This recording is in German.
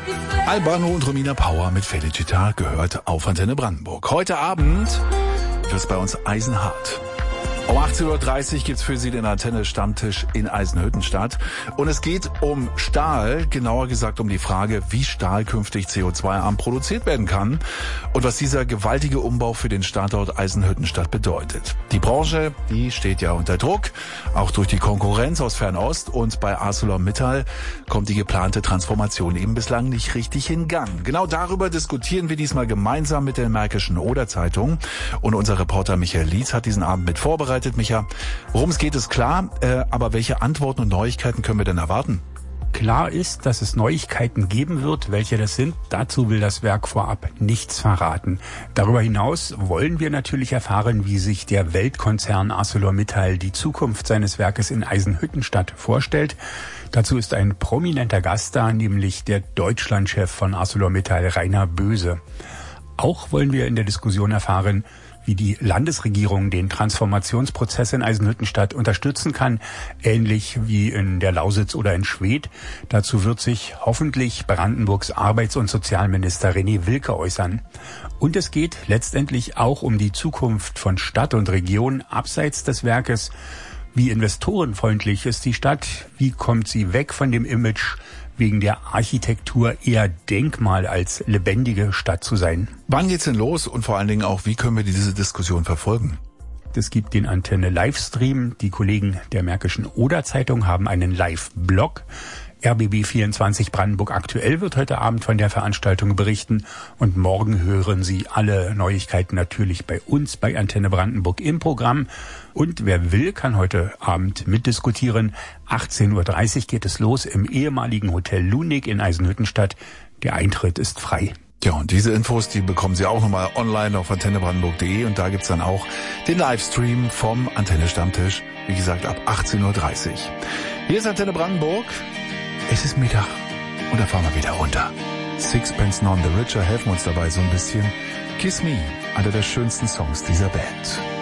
Albano und Romina Power mit Felicita gehört auf Antenne Brandenburg. Heute Abend wird es bei uns eisenhart. Um 18.30 Uhr gibt's für Sie den Antenne-Stammtisch in Eisenhüttenstadt. Und es geht um Stahl, genauer gesagt um die Frage, wie Stahl künftig CO2-arm produziert werden kann und was dieser gewaltige Umbau für den Standort Eisenhüttenstadt bedeutet. Die Branche, die steht ja unter Druck, auch durch die Konkurrenz aus Fernost. Und bei ArcelorMittal kommt die geplante Transformation eben bislang nicht richtig in Gang. Genau darüber diskutieren wir diesmal gemeinsam mit der Märkischen Oder-Zeitung. Und unser Reporter Michael Lietz hat diesen Abend mit vorbereitet. Micha, worum es geht, ist klar, aber welche Antworten und Neuigkeiten können wir denn erwarten? Klar ist, dass es Neuigkeiten geben wird. Welche das sind, dazu will das Werk vorab nichts verraten. Darüber hinaus wollen wir natürlich erfahren, wie sich der Weltkonzern ArcelorMittal die Zukunft seines Werkes in Eisenhüttenstadt vorstellt. Dazu ist ein prominenter Gast da, nämlich der Deutschlandchef von ArcelorMittal, Rainer Böse. Auch wollen wir in der Diskussion erfahren, wie die Landesregierung den Transformationsprozess in Eisenhüttenstadt unterstützen kann, ähnlich wie in der Lausitz oder in Schwedt. Dazu wird sich hoffentlich Brandenburgs Arbeits- und Sozialminister René Wilke äußern. Und es geht letztendlich auch um die Zukunft von Stadt und Region abseits des Werkes. Wie investorenfreundlich ist die Stadt? Wie kommt sie weg von dem Image, wegen der Architektur eher Denkmal als lebendige Stadt zu sein? Wann geht's denn los und vor allen Dingen auch, wie können wir diese Diskussion verfolgen? Es gibt den Antenne-Livestream. Die Kollegen der Märkischen Oder-Zeitung haben einen Live-Blog. RBB24 Brandenburg aktuell wird heute Abend von der Veranstaltung berichten. Und morgen hören Sie alle Neuigkeiten natürlich bei uns, bei Antenne Brandenburg im Programm. Und wer will, kann heute Abend mitdiskutieren. 18.30 Uhr geht es los im ehemaligen Hotel Lunig in Eisenhüttenstadt. Der Eintritt ist frei. Ja, und diese Infos, die bekommen Sie auch nochmal online auf antennebrandenburg.de. Und da gibt's dann auch den Livestream vom Antenne-Stammtisch. Wie gesagt, ab 18.30 Uhr. Hier ist Antenne Brandenburg. Es ist Mittag und da fahren wir wieder runter. Sixpence None the Richer helfen uns dabei so ein bisschen. Kiss Me, einer der schönsten Songs dieser Band.